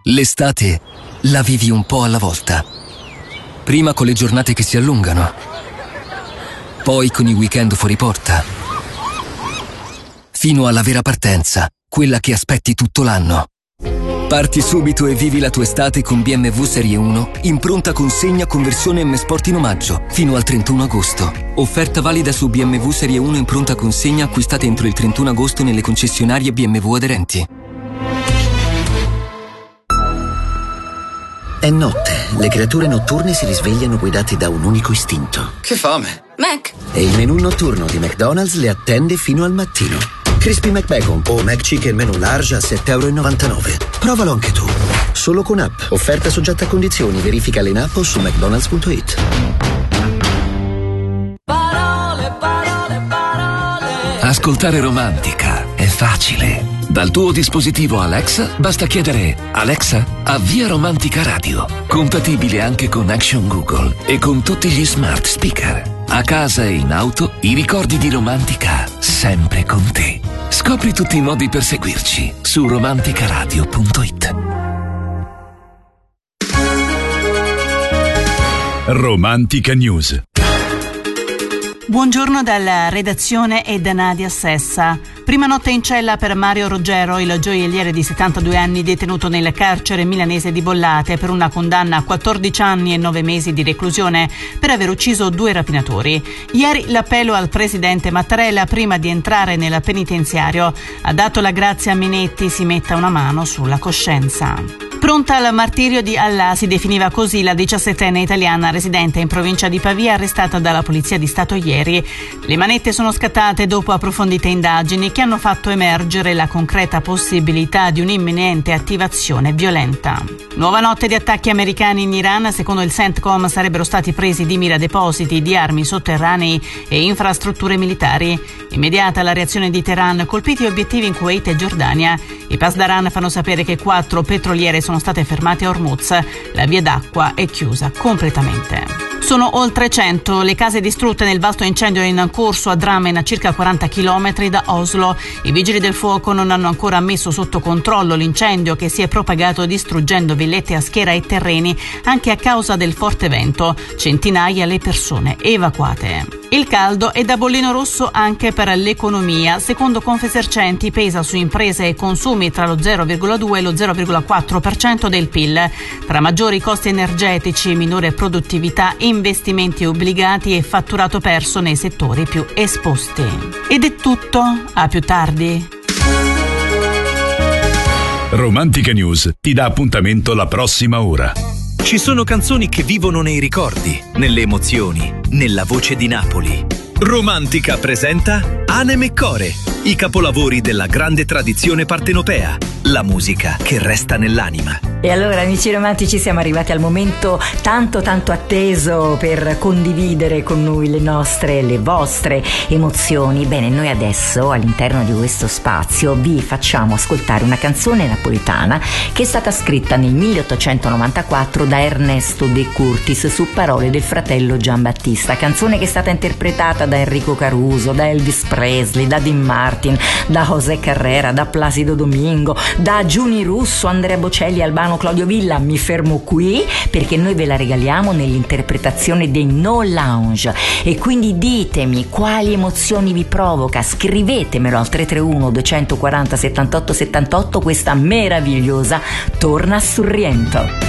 L'estate la vivi un po' alla volta. Prima con le giornate che si allungano, poi con i weekend fuori porta, fino alla vera partenza, quella che aspetti tutto l'anno. Parti subito e vivi la tua estate con BMW Serie 1 in pronta consegna con versione M Sport in omaggio fino al 31 agosto. Offerta valida su BMW Serie 1 in pronta consegna acquistate entro il 31 agosto nelle concessionarie BMW aderenti. È notte, le creature notturne si risvegliano guidate da un unico istinto. Che fame! Mac! E il menù notturno di McDonald's le attende fino al mattino. Crispy McBacon o McChicken menù large a €7,99. Provalo anche tu. Solo con app. Offerta soggetta a condizioni. Verifica in app o su mcdonalds.it. Parole, parole, parole. Ascoltare Romantica è facile. Dal tuo dispositivo Alexa basta chiedere: Alexa, avvia Romantica Radio. Compatibile anche con Action Google e con tutti gli smart speaker. A casa e in auto, i ricordi di Romantica sempre con te. Scopri tutti i modi per seguirci su romanticaradio.it. Romantica News. Buongiorno dalla redazione e da Nadia Sessa. Prima notte in cella per Mario Roggero, il gioielliere di 72 anni detenuto nel carcere milanese di Bollate per una condanna a 14 anni e 9 mesi di reclusione per aver ucciso 2 rapinatori. Ieri l'appello al presidente Mattarella prima di entrare nel penitenziario ha dato la grazia a Minetti, si metta una mano sulla coscienza. Pronta al martirio di Allah, si definiva così la 17enne italiana residente in provincia di Pavia arrestata dalla Polizia di Stato ieri. Le manette sono scattate dopo approfondite indagini che hanno fatto emergere la concreta possibilità di un'imminente attivazione violenta. Nuova notte di attacchi americani in Iran. Secondo il CENTCOM sarebbero stati presi di mira depositi di armi sotterranei e infrastrutture militari. Immediata la reazione di Teheran, colpiti obiettivi in Kuwait e Giordania. I Pasdaran fanno sapere che 4 petroliere sono state fermate a Hormuz. La via d'acqua è chiusa completamente. Sono oltre 100 le case distrutte nel vasto incendio in corso a Drammen, a circa 40 km da Oslo. I vigili del fuoco non hanno ancora messo sotto controllo l'incendio che si è propagato distruggendo villette a schiera e terreni anche a causa del forte vento. Centinaia le persone evacuate. Il caldo è da bollino rosso anche per l'economia. Secondo Confesercenti pesa su imprese e consumi tra lo 0,2 e lo 0,4% del PIL. Tra maggiori costi energetici, minore produttività, investimenti obbligati e fatturato perso nei settori più esposti. Ed è tutto, a più tardi. Romantica News ti dà appuntamento la prossima ora. Ci sono canzoni che vivono nei ricordi, nelle emozioni, nella voce di Napoli. Romantica presenta Anem e Core, i capolavori della grande tradizione partenopea, la musica che resta nell'anima. E allora, amici romantici, siamo arrivati al momento tanto atteso per condividere con noi le vostre emozioni. Bene, noi adesso all'interno di questo spazio vi facciamo ascoltare una canzone napoletana che è stata scritta nel 1894 da Ernesto De Curtis su parole del fratello Giambattista, canzone che è stata interpretata da Enrico Caruso, da Elvis Presley, da Dean Martin, da José Carrera, da Placido Domingo, da Giuni Russo, Andrea Bocelli, Albano, Claudio Villa. Mi fermo qui perché noi ve la regaliamo nell'interpretazione dei No Lounge, e quindi ditemi quali emozioni vi provoca, scrivetemelo al 331 240 78 78 questa meravigliosa Torna a Sorrento.